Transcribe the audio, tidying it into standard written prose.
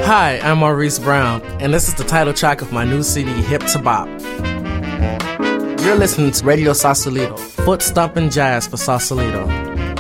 Hi, I'm Maurice Brown, and this is the title track of my new CD, Hip to Bop. You're listening to Radio Sausalito, foot stomping jazz for Sausalito.